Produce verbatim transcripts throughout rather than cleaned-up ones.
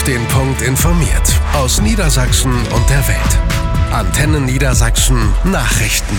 Auf den Punkt informiert. Aus Niedersachsen und der Welt. Antenne Niedersachsen Nachrichten.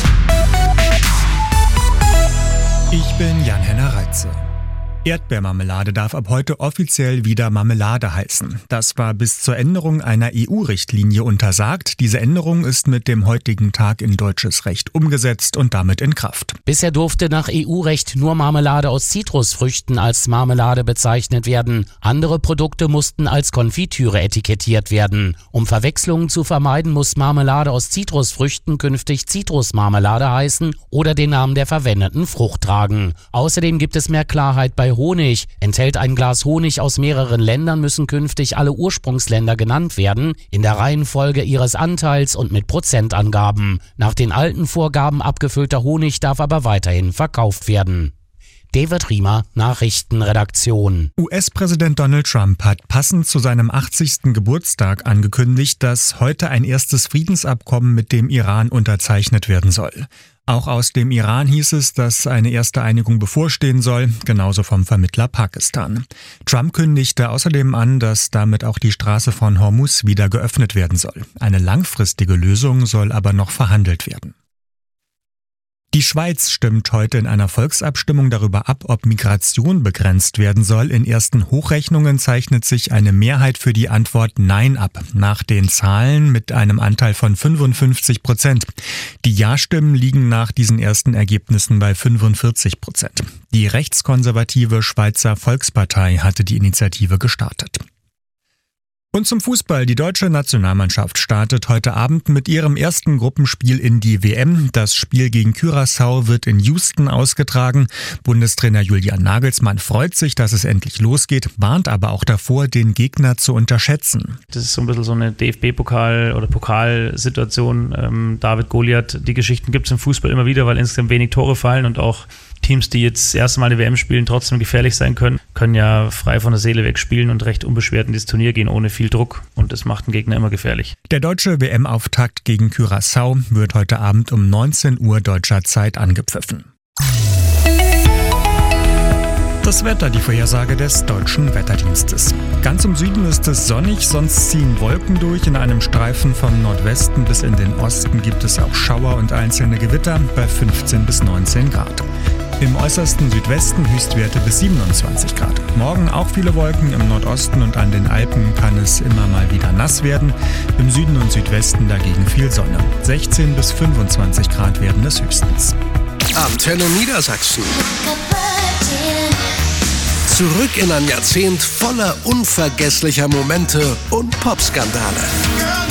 Ich bin Jan-Henner Reitze. Erdbeermarmelade darf ab heute offiziell wieder Marmelade heißen. Das war bis zur Änderung einer E U-Richtlinie untersagt. Diese Änderung ist mit dem heutigen Tag in deutsches Recht umgesetzt und damit in Kraft. Bisher durfte nach E U-Recht nur Marmelade aus Zitrusfrüchten als Marmelade bezeichnet werden. Andere Produkte mussten als Konfitüre etikettiert werden. Um Verwechslungen zu vermeiden, muss Marmelade aus Zitrusfrüchten künftig Zitrusmarmelade heißen oder den Namen der verwendeten Frucht tragen. Außerdem gibt es mehr Klarheit bei Honig. Enthält ein Glas Honig aus mehreren Ländern, müssen künftig alle Ursprungsländer genannt werden, in der Reihenfolge ihres Anteils und mit Prozentangaben. Nach den alten Vorgaben abgefüllter Honig darf aber weiterhin verkauft werden. David Riemer, Nachrichtenredaktion. U S-Präsident Donald Trump hat passend zu seinem achtzigsten Geburtstag angekündigt, dass heute ein erstes Friedensabkommen mit dem Iran unterzeichnet werden soll. Auch aus dem Iran hieß es, dass eine erste Einigung bevorstehen soll, genauso vom Vermittler Pakistan. Trump kündigte außerdem an, dass damit auch die Straße von Hormuz wieder geöffnet werden soll. Eine langfristige Lösung soll aber noch verhandelt werden. Die Schweiz stimmt heute in einer Volksabstimmung darüber ab, ob Migration begrenzt werden soll. In ersten Hochrechnungen zeichnet sich eine Mehrheit für die Antwort Nein ab. Nach den Zahlen mit einem Anteil von fünfundfünfzig Prozent. Die Ja-Stimmen liegen nach diesen ersten Ergebnissen bei fünfundvierzig Prozent. Die rechtskonservative Schweizer Volkspartei hatte die Initiative gestartet. Und zum Fußball. Die deutsche Nationalmannschaft startet heute Abend mit ihrem ersten Gruppenspiel in die W M. Das Spiel gegen Curaçao wird in Houston ausgetragen. Bundestrainer Julian Nagelsmann freut sich, dass es endlich losgeht, warnt aber auch davor, den Gegner zu unterschätzen. Das ist so ein bisschen so eine D F B-Pokal- oder Pokalsituation. Ähm, David Goliath, die Geschichten gibt es im Fußball immer wieder, weil insgesamt wenig Tore fallen und auch Teams, die jetzt das erste Mal eine W M spielen, trotzdem gefährlich sein können, können ja frei von der Seele weg spielen und recht unbeschwert in dieses Turnier gehen, ohne viel Druck. Und das macht den Gegner immer gefährlich. Der deutsche W M-Auftakt gegen Curaçao wird heute Abend um neunzehn Uhr deutscher Zeit angepfiffen. Das Wetter, die Vorhersage des Deutschen Wetterdienstes. Ganz im Süden ist es sonnig, sonst ziehen Wolken durch. In einem Streifen vom Nordwesten bis in den Osten gibt es auch Schauer und einzelne Gewitter bei fünfzehn bis neunzehn Grad. Im äußersten Südwesten Höchstwerte bis siebenundzwanzig Grad. Morgen auch viele Wolken, im Nordosten und an den Alpen kann es immer mal wieder nass werden. Im Süden und Südwesten dagegen viel Sonne. sechzehn bis fünfundzwanzig Grad werden es höchstens. Antenne Niedersachsen. Zurück in ein Jahrzehnt voller unvergesslicher Momente und Popskandale.